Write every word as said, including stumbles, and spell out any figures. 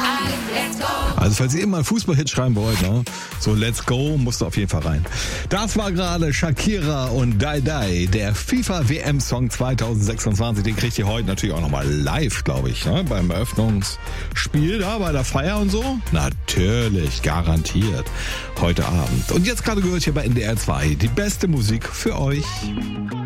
Also falls ihr immer einen Fußballhit schreiben wollt, ne? So Let's Go, musst du auf jeden Fall rein. Das war gerade Shakira und Die Die, der FIFA-W M-Song zwanzig sechsundzwanzig. Den kriegt ihr heute natürlich auch nochmal live, glaube ich, ne? Beim Eröffnungsspiel da, bei der Feier und so. Natürlich, garantiert. Heute Abend. Und jetzt gerade gehört hier bei N D R zwei die beste Musik für euch.